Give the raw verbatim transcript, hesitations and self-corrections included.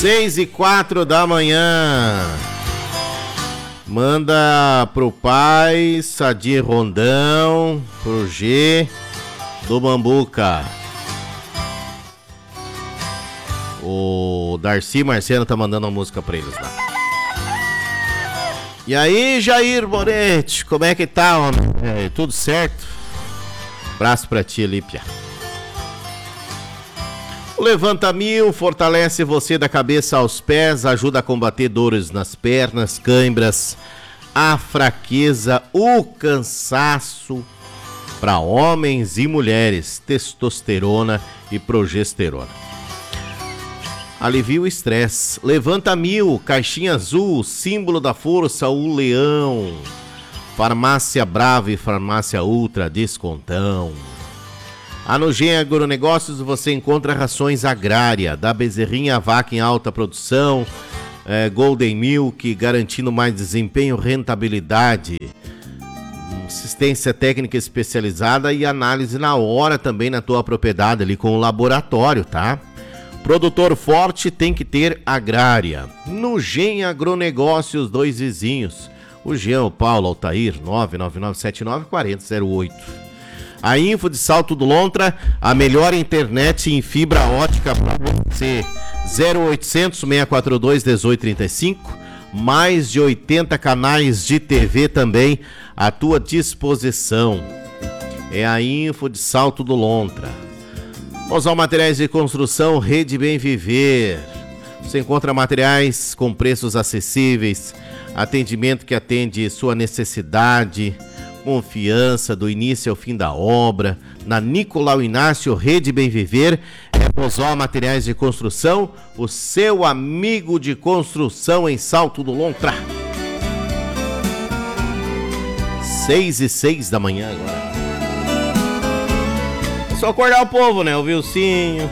Seis e quatro da manhã. Manda pro pai, Sadir Rondão, pro G do Bambuca. O Darcy Marciano tá mandando uma música pra eles lá. E aí, Jair Moretti, como é que tá, homem? É, tudo certo? Abraço pra ti, Lípia. O Levanta Mil fortalece você da cabeça aos pés, ajuda a combater dores nas pernas, cãibras, a fraqueza, o cansaço para homens e mulheres, testosterona e progesterona. Alivia o estresse. Levanta Mil, caixinha azul, símbolo da força, o leão. Farmácia Brava e Farmácia Ultra, descontão. A Nugem Agronegócios você encontra rações agrária, da bezerrinha a vaca em alta produção, é, Golden Milk, garantindo mais desempenho, rentabilidade, assistência técnica especializada e análise na hora também na tua propriedade ali com o laboratório, tá? Produtor forte tem que ter agrária. Nugem Agronegócios, dois vizinhos, o Jean, o Paulo, Altair, nove nove nove sete nove quatro zero zero oito. A Info de Salto do Lontra, a melhor internet em fibra ótica para você. zero oitocentos, seis quatro dois, um oito três cinco. Mais de oitenta canais de T V também à tua disposição. É a Info de Salto do Lontra. Mosal Materiais de Construção, Rede Bem Viver. Você encontra materiais com preços acessíveis, atendimento que atende sua necessidade, confiança do início ao fim da obra. Na Nicolau Inácio, Rede Bem Viver, é Mosal Materiais de Construção, o seu amigo de construção em Salto do Lontra. Seis e seis da manhã agora. É só acordar o povo, né? O Vilcinho,